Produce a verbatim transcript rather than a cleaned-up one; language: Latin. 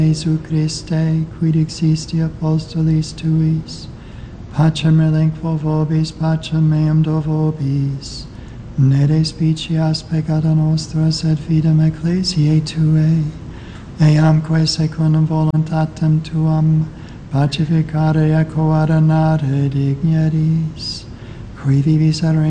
Jesu Christe, quid existi apostolis tuis, pacem relinquo vobis, pacem meam do vobis, ne despicias peccata nostra, sed fidem ecclesiae Tuae, eamque secundum voluntatem Tuam, pacificare et coordinare digneris, qui vivis et